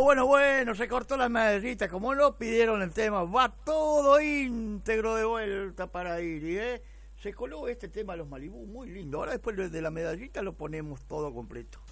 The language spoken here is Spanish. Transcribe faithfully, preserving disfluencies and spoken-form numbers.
bueno, bueno, se cortó la medallita. Como no pidieron el tema, va todo íntegro de vuelta para ir. ¿eh? Se coló este tema a los Malibú, muy lindo. Ahora después de la medallita lo ponemos todo completo.